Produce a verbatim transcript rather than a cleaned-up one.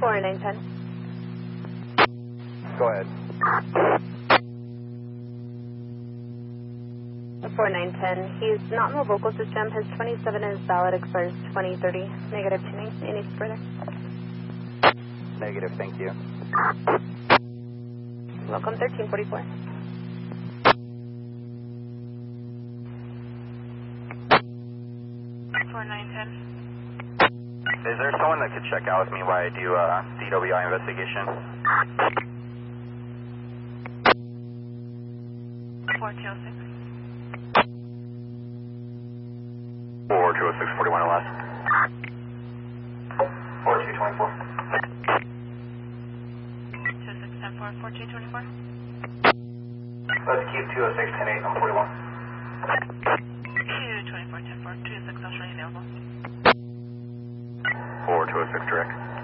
four nine ten. Go ahead. four nine ten. He's not in the local system. His twenty-seven is valid, expires twenty thirty. Negative tuning. Any further? Negative, thank you. Welcome, thirteen forty-four. four nine ten. Is there someone that could check out with me while I do a D W I investigation? four two oh six. four two oh six, forty-one or less. four two two four. two six ten four, four two two four. Let's keep two oh six, ten eight, I'm forty-one. two two four, ten four, two six actually available. four two oh six direct.